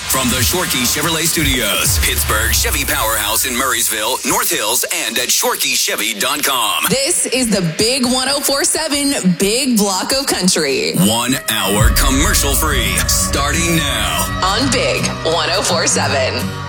From the Shorkey Chevrolet Studios, Pittsburgh Chevy Powerhouse in Murraysville, North Hills, and at ShorkeyChevy.com. This is the Big 104.7 Big Block of Country. 1 hour commercial free, starting now On Big 104.7.